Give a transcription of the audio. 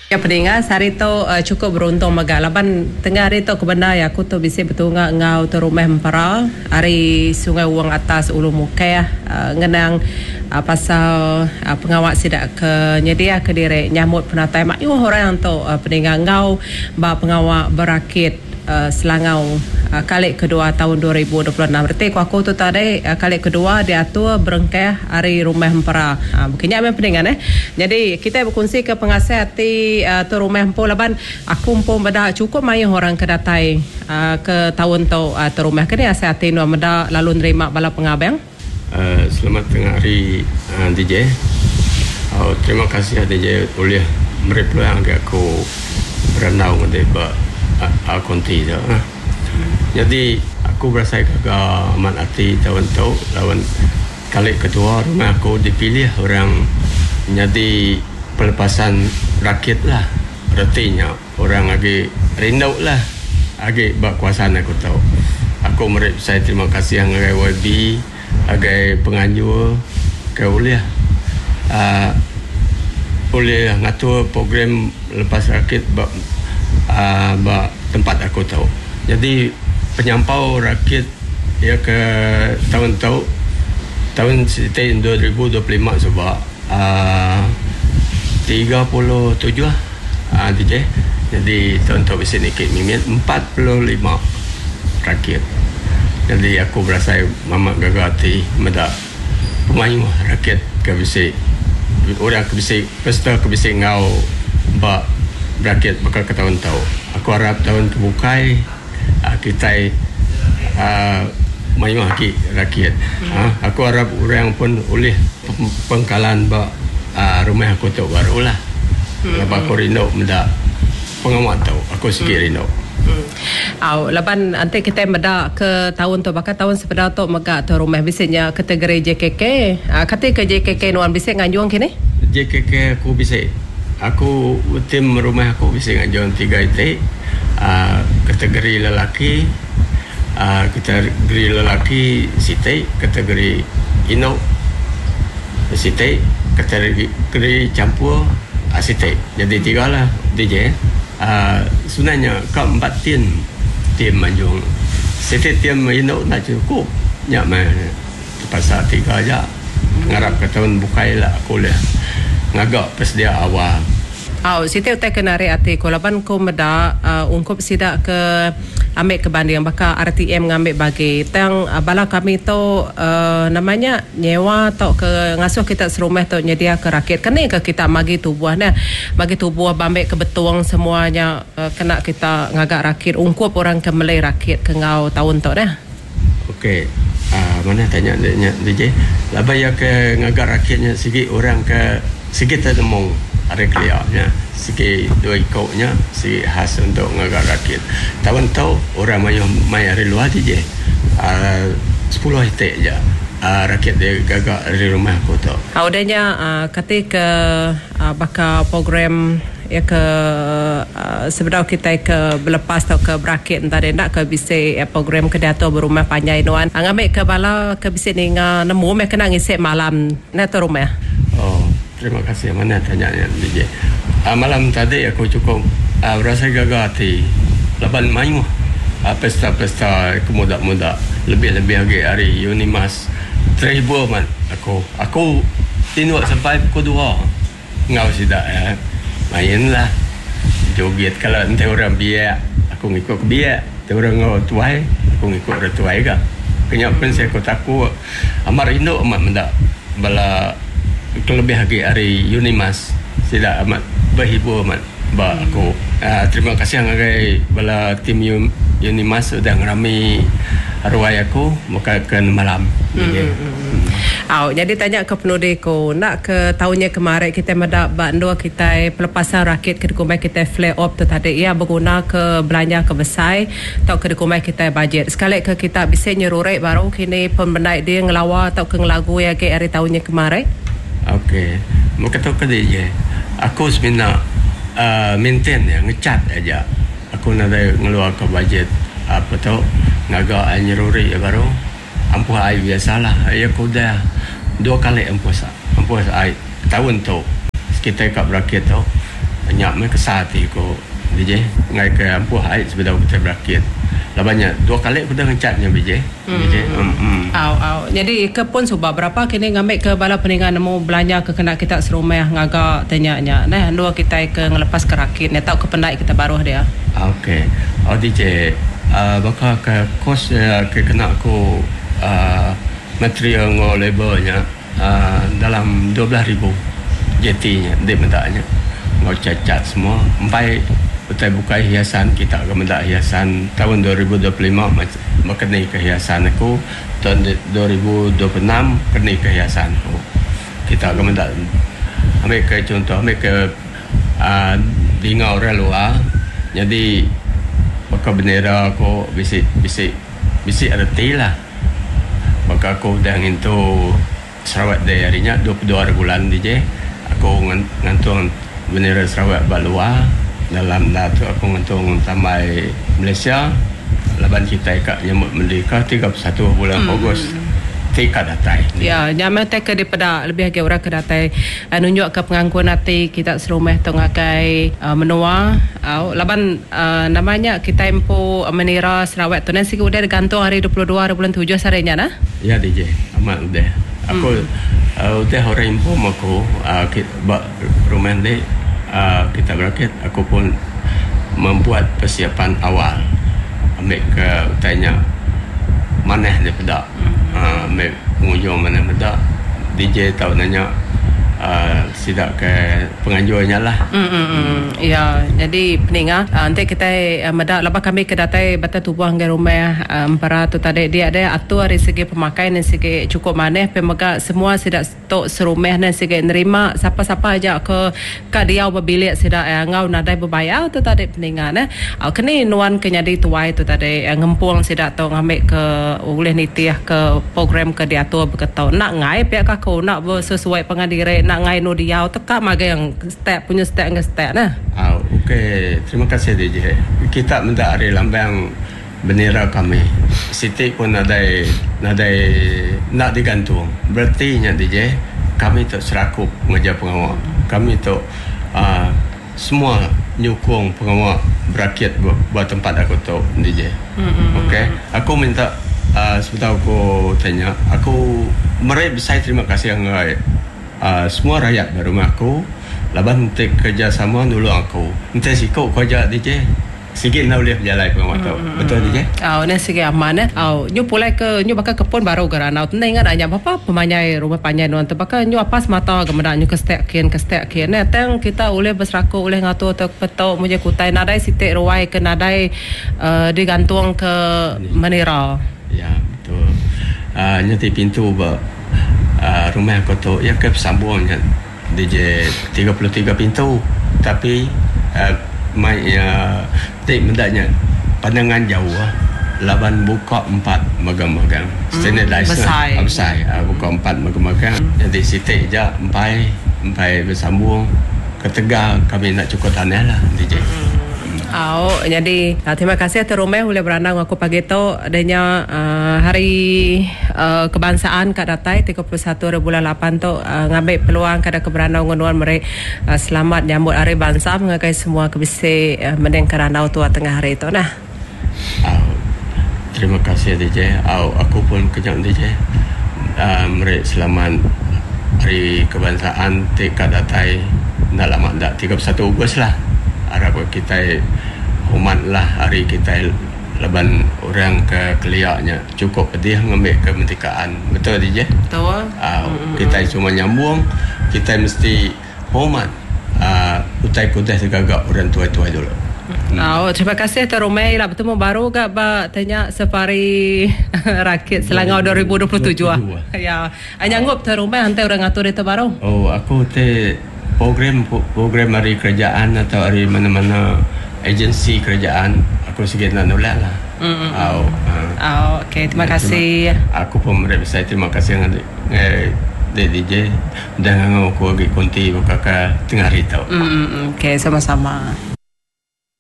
Ya pendengar, hari tu cukup beruntung magalaban tengah hari tu kebenda ya aku tu bisa betul ngau tu rumah Mempara hari Sungai Uang Atas Ulu Mukeh ngenang pasal pengawak sidak ke nyedia ke diri nyamut penatai mak orang tu pendengar ngau ba pengawak berakit Selangau kali kedua tahun 2026. Berarti aku tu tadi kali kedua diatur berengkeh hari rumah Mempera. Mungkinnya memang pendengar Jadi kita berkongsi ke pengasih hati tu rumah Mpo laban aku Mpo benda cukup mai orang kedatai ke tahun tu rumah kini asih hati nu benda lalu nerima bala pengabang. Selamat tengah hari DJ. Terima kasih DJ oleh mereply yang aku berenau ngade ba konti dah. Jadi aku berasa kagak amat hati tahun tu lawan kali kedua rumah aku dipilih orang jadi pelepasan rakyat lah. Artinya orang lagi rindu lah lagi berkuasaan aku tahu. Aku saya terima kasih yang YB agai penganjur ke oleh ngatur program lepas rakyat tempat aku tahu. Jadi penyampau rakyat ya ke tahun 2025 sebab 37 DJ. Jadi tahun bisa nikit mimin 45 rakyat. Jadi aku berasa mama gagati meda pemain rakyat ke bisa orang ke bisa pesta ke bisa ngau ba rakyat bakal ke tahun tahu. Aku harap tahun kebukai kita mayu haki rakyat. Aku harap orang pun oleh pengkalan ba rumah aku tu barulah. Lepas aku rindu meda pengamat tahu. Aku sikit rindu. Laban nanti kita meda ke tahun tu bakal tahun sepeda tu mega tu rumah bisanya kategori JKK. Kata ke JKK nuan bisa nganjuang kini? JKK aku bisa. Aku tim rumah aku bisa ngajuang 3 itik. Kategori lelaki, kategori lelaki sitai, kategori ino sitai, kategori campur sitai. Jadi 3 lah DJ. Sebenarnya keempat tim manjung. Sitai tim ino nak cukup. Nyak mah pasal 3 aja. Ngarap ke tahun bukai lah aku lah. Ngagak persedia awal. Siti utai kenari ati ko laban ko meda ungkup sida ke ambil ke banding baka RTM ngambil bagi tang bala kami tu namanya nyewa atau ke ngasuh kita serumah tu nyedia ke rakyat kena ke kita bagi tubuh bagi tubuh bambek ke betuang semuanya kena kita ngagak rakyat ungkup orang ke melai rakyat ke ngau tahun tu dah. Okey. Mana tanya DJ labaya ke ngagak rakyatnya sikit orang ke sikit tedemong ada kliarnya sikit 2 ikutnya sikit khas untuk ngagak rakyat. Tahun tahu orang mai hari luar je 10 itik je rakyat dia gagak dari rumah aku tu. Adanya ketika bakal program ya ke sebenarnya kita ke berlepas atau ke berakit entah dia nak ke bisa program ke dato berumah panjang nuan ngambil ke bala ke bisa nemu me kena ngisi malam na tu rumah. Terima kasih mana tanya DJ. Malam tadi aku cukup berasa gagah hati. Laban main pesta-pesta kemudak-mudak lebih-lebih lagi hari Unimas terhibur man aku tinuk sampai pukul 2 ngau sidak mainlah joget kalau nanti orang biak aku ngikut biak orang ngau tuai aku ngikut orang tuai ke kenyapan saya aku takut amar induk amat mendak bala kelebih lagi hari Unimas tidak amat berhibur amat ba aku terima kasih ngagai bala tim Unimas sudah ngerami arwah aku mukakan malam. Jadi tanya ke penudiko nak ke tahunnya kemarin kita mendak bandua kita pelepasan rakyat ke kumai kita flare up tu tadi ia berguna ke belanja ke besai atau ke kumai kita budget sekali ke kita bisa nyerurek baru kini pembenaik dia ngelawa atau ke ngelagu ya ke hari tahunnya kemarin. Okey, mau kata ke dia aku sebenarnya maintain ya ngecat aja aku nak ngeluar ke budget apa tu ngagak nyeruri ya baru ampuh air biasalah ya aku dah 2 kali ampuh air tahun tu kita kat berakit tu Nyak me kesati ko DJ ngai ke ampuh ai sebelum kita berakit. Labanya 2 kali aku dah ngecatnya DJ. Jadi ke pun subah berapa kini ngambil ke bala peningan nemu belanja ke kena kita serumah ngagak tanya-nya. Nah, dua kita ke ngelepas ke rakit. Ni tahu ke pendai kita baru dia. Okey. DJ bakal ke kos ke kena aku material ngo labelnya dalam 12,000 JT-nya dia mendaknya. Ngau cacat semua sampai betul bukai hiasan kita akan mendak hiasan tahun 2025 mengenai kehiasan aku tahun 2026 kenai kehiasan aku kita akan mendak ambil ke contoh ambil ke dingau orang luar jadi maka bendera aku bisik erti lah maka aku dah ngintu Sarawak day harinya 22 bulan DJ aku ngantung bendera Sarawak bak luar dalam datu aku ngantung sampai Malaysia laban kita ikat nyambut merdeka 31 bulan Ogos tika datai ya nyamai ke daripada lebih lagi orang ke datai nunjuk ke pengangkuan nanti kita serumah tengakai menua laban namanya kita impu menira Sarawak tu nasi udah digantung hari 22 hari bulan 7 sarinya nah ya DJ amat udah aku udah orang impu aku rumah ni kita berakit aku pun membuat persiapan awal ambil ke tanya mana daripada ambil pengunjung mana daripada DJ tahu nanya sidak ke penganjurnya lah. Ya, jadi peningat nanti kita medak lepas kami ke datai bata tubuh hangga rumah para tu tadi dia ada atur dari segi pemakaian dan segi cukup maneh pemega semua sidak stok serumah dan segi nerima siapa-siapa aja ke dia berbilik sidak ngau nadai berbayar tu tadi peningat kini nuan kenyadi tuai tu tadi ngempung sidak tau ngambil ke oleh nitiah ke program ke diatur berketau nak ngai pihak kau nak sesuai pengadire nak ngai no dia tekak maga yang step punya step dengan step nah. Okey, terima kasih DJ. Kita minta hari lambang bendera kami. Siti pun nak digantung. Berarti nya DJ kami tu serakup mengajar pengawal. Kami tu semua nyukung pengawal berakhir buat tempat aku tu DJ. Okey, aku minta sebentar aku tanya. Aku meraih besar terima kasih dengan semua rakyat di rumah aku laban untuk kerjasama dulu aku nanti sikau kerja DJ sikit nak boleh berjalan pengawal tu betul DJ? Ni sikit aman nyu pulai ke nyu bakal kepun baru geran tenang ingat hanya apa pemanyai rumah panjang nuan tu bakal nyu apa semata gemedak nyu ke stek kian teng kita boleh berseraku boleh ngatur tu petok muja kutai nadai sitik ruai ke nadai digantung ke menira ya betul nyati pintu rumah aku tu ya ke sambung DJ 33 pintu tapi mai tik mendaknya pandangan jauh laban buka 4 magang-magang standardized besar buka 4 magang-magang jadi sitik je empai bersambung ke Tegar kami nak cukup tanah lah DJ. Jadi terima kasih atas rumah boleh beranang aku pagi tu adanya hari kebangsaan kat datai 31 bulan 8 tu ngambil peluang kada keberanang ngunuan mereka selamat nyambut hari bangsa mengakai semua kebisi mendeng keranau tua tengah hari tu nah. Terima kasih DJ. Aku pun kejap DJ. Mereka selamat hari kebangsaan kat datai nak lama dak 31 Ogos lah. Harap kita hormatlah hari kita leban orang ke keliaknya cukup pedih ngambil kemerdekaan betul DJ? Betul. Kita cuma nyambung kita mesti hormat utai kudah segagak orang tua-tua dulu. Terima kasih atas rumah lah bertemu baru gak tanya safari rakit Selangor 2027 ya nyanggup atas rumah hantar orang ngatur itu baru aku program hari kerajaan atau hari mana-mana agensi kerajaan aku sikit nak nolak lah. Okey, terima kasih. Aku pun saya terima kasih dengan DJ dan aku pergi konti buka tengah hari tu. Okey, sama-sama.